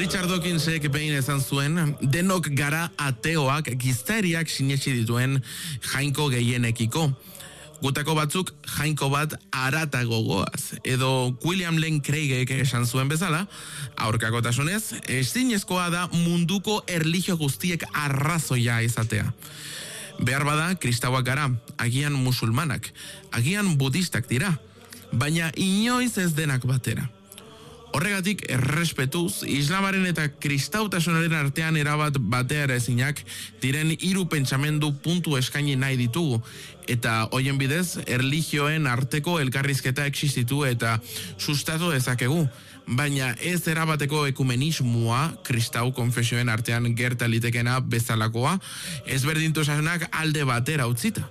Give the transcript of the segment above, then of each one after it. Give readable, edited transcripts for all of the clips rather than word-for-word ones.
Richard Dawkinsek behin esan zuen, denok gara ateoak giztariak sinetsi dituen jainko gehienekiko. Gutako batzuk jainko bat aratago goaz. Edo William Lane Craigek esan zuen bezala, aurkakotasunez, ezinezkoa da munduko erlijio guztiek arrazoia izatea. Behar bada, kristauak gara, agian musulmanak, agian budistak dira, baina inoiz ez denak batera. Horregatik, errespetuz, islamaren eta kristautasunaren artean erabat bateara ezinak diren hiru pentsamendu puntu eskaini nahi ditugu, eta hoien bidez, erlijioen arteko elkarrizketa existitu eta sustatu dezakegu, baina ez erabateko ekumenismoa kristau konfesioen artean gerta litekena bezalakoa, ezberdintasunak alde batera utzita.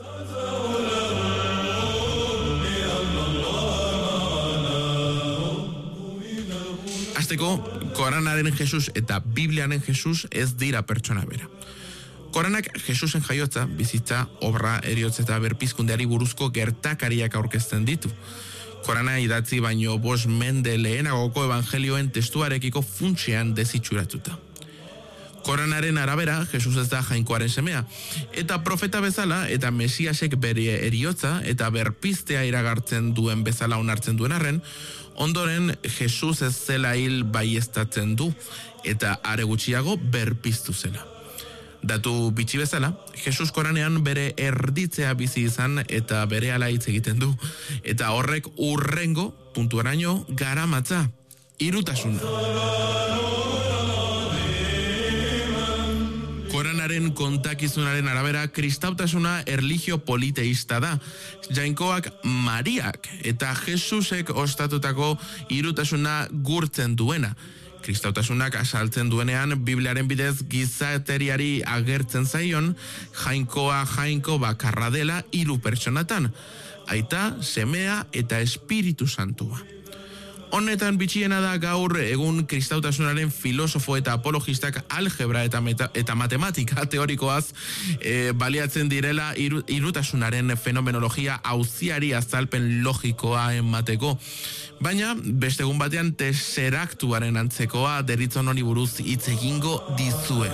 Azteko, Koranaren Jesus eta Bibliaren Jesus ez dira pertsona bera. Koranak Jesusen jaiotza, bizitza, obra, eriotza eta berpizkundeari buruzko gertakariak aurkezten ditu. Korana idatzi baino 5 mende lehenagoko evangelioen testuarekiko funtsean desitxuratuta. Koranaren arabera, Jesus ez da jainkoaren semea, eta profeta bezala eta Mesiasek bere eriotza eta berpiztea iragartzen duen bezala onartzen duen arren, ondoren Jesus ez zela hil baieztatzen du, eta are gutxiago berpiztu zela. Datu bitxi bezala, Jesus Koranean bere erditzea bizi izan eta bere ala hitz egiten du, eta horrek urrengo puntuaraino garamatza, hirutasuna. Koranaren kontakizunaren arabera, kristautasuna erlijio politeista da. Jainkoak Mariak eta Jesusek ostatutako hirutasuna gurtzen duena. Kristautasunak asaltzen duenean, Bibliaren bidez gizateriari agertzen zaion, jainko bakarra dela 3 pertsonatan. Aita, semea eta Espiritu Santua. Honetan bitxiena da gaur egun kristautasunaren filosofo eta apologistak algebra eta matematika teorikoaz baliatzen direla hirutasunaren fenomenologia auziari azalpen logikoa emateko. Baina, beste egun batean tesseraktuaren antzekoa deritzon honi buruz hitz egingo dizue.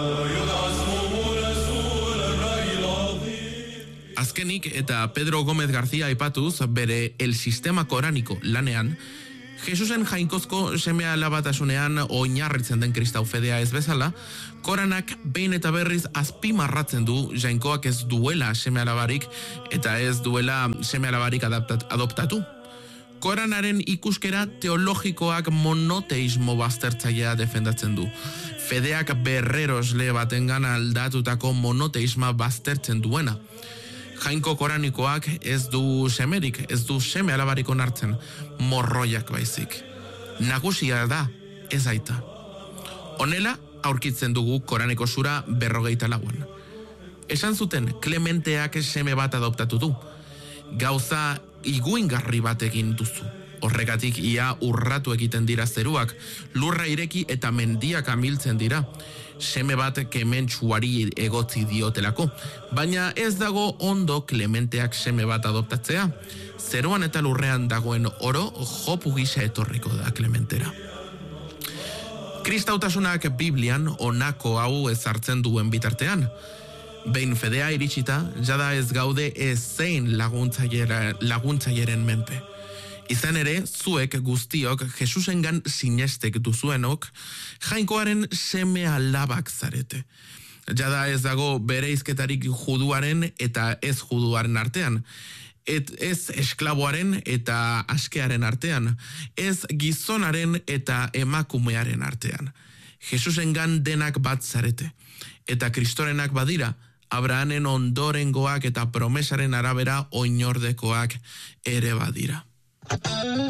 Azkenik eta Pedro Gómez García aipatuz bere El Sistema Korániko lanean, Jesusen jainkozko seme alabatasunean oinarritzen den kristau fedea ez bezala, Koranak behin eta berriz azpimarratzen du jainkoak ez duela seme alabarik eta ez duela seme alabarik adoptatu. Koranaren ikuskera teologikoak monoteismo baztertzailea defendatzen du. Fedeak berrerosle batengan aldatutako monoteisma baztertzen duena. Jainko koranikoak ez du semerik, ez du seme alabarik onartzen, morroiak baizik. Nagusia da, ez aita. Honela, aurkitzen dugu Koraniko sura 44. Esan zuten, Klementeak seme bat adoptatu du. Gauza iguingarri bat egin duzu. Horregatik ia urratu egiten dira zeruak, lurra ireki eta mendiak amiltzen dira. Seme bat kementsuari egotzi diotelako, baina ez dago ondo Klementeak seme bat adoptatzea. Zeruan eta lurrean dagoen oro jopu gisa etorriko da Klementera. Kristautasunak Biblian honako hau ezartzen duen bitartean. Behin fedea iritsita, jada ez gaude ezein laguntzaileren menpe. Izan ere, zuek guztiok Jesusengan sinestek duzuenok, jainkoaren seme alabak zarete. Jada ez dago bereizketarik juduaren eta ez juduaren artean, ez esklaboaren eta askearen artean, ez gizonaren eta emakumearen artean. Jesusengan denak bat zarete, eta Kristorenak badira, Abrahamen ondorengoak eta promesaren arabera oinordekoak ere badira.